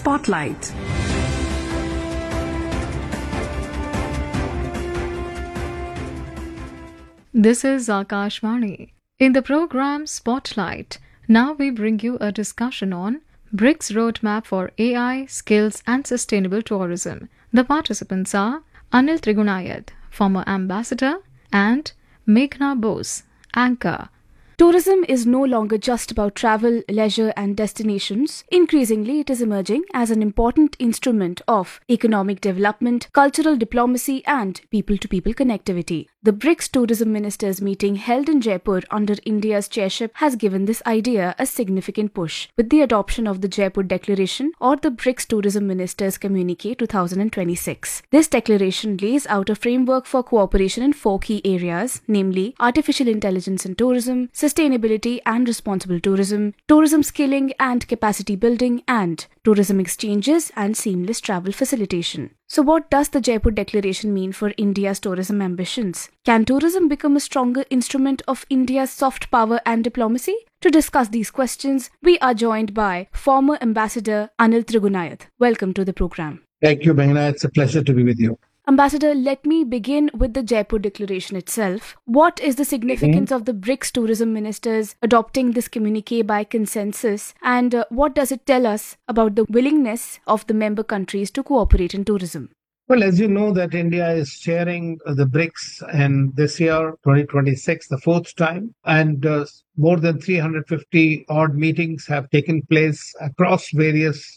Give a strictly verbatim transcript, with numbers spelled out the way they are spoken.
Spotlight. This is Akashvani. In the program Spotlight, now we bring you a discussion on BRICS Roadmap for A I, Skills and Sustainable Tourism. The participants are Anil Trigunayat, former ambassador, and Meghna Bose, anchor. Tourism is no longer just about travel, leisure, and destinations. Increasingly, it is emerging as an important instrument of economic development, cultural diplomacy, and people-to-people connectivity. The BRICS Tourism Ministers meeting held in Jaipur under India's chairship has given this idea a significant push, with the adoption of the Jaipur Declaration or the BRICS Tourism Ministers Communique twenty twenty-six. This declaration lays out a framework for cooperation in four key areas, namely artificial intelligence in tourism, sustainability and responsible tourism, tourism skilling and capacity building, and tourism exchanges and seamless travel facilitation. So what does the Jaipur Declaration mean for India's tourism ambitions? Can tourism become a stronger instrument of India's soft power and diplomacy? To discuss these questions, we are joined by former Ambassador Anil Trigunayat. Welcome to the program. Thank you, Meghna. It's a pleasure to be with you. Ambassador, let me begin with the Jaipur Declaration itself. What is the significance mm-hmm. of the BRICS tourism ministers adopting this communique by consensus, and uh, what does it tell us about the willingness of the member countries to cooperate in tourism? Well, as you know, that India is chairing the BRICS and this year, twenty twenty-six, the fourth time, and uh, more than three hundred fifty odd meetings have taken place across various